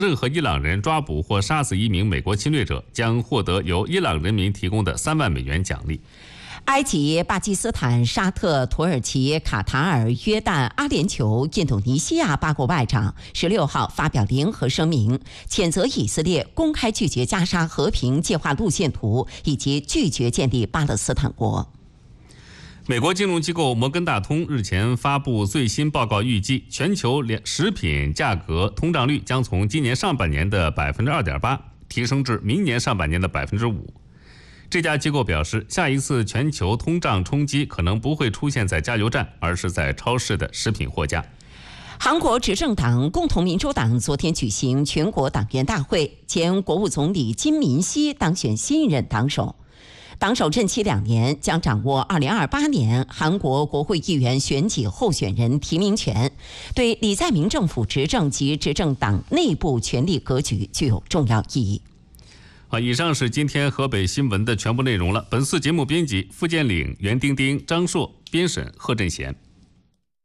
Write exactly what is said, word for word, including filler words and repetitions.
任何伊朗人抓捕或杀死一名美国侵略者，将获得由伊朗人民提供的三万美元奖励。 埃及、巴基斯坦、沙特、土耳其、卡塔尔、约旦、阿联酋、印度尼西亚八国外长十六号发表联合声明，谴责以色列公开拒绝加沙和平计划路线图，以及拒绝建立巴勒斯坦国。 美国金融机构摩根大通日前发布最新报告，预计全球食品价格通胀率将从今年上半年的百分之二点八提升至明年上半年的百分之五。这家机构表示，下一次全球通胀冲击可能不会出现在加油站，而是在超市的食品货架。 韩国执政党共同民主党昨天举行全国党员大会，前国务总理金敏熙当选新任党首。党首任期两年，将掌握二零二八年韩国国会议员选举候选人提名权，对李在明政府执政及执政党内部权力格局具有重要意义。 好，以上是今天河北新闻的全部内容了。本次节目编辑付建岭、袁丁丁、张硕，编审贺振贤。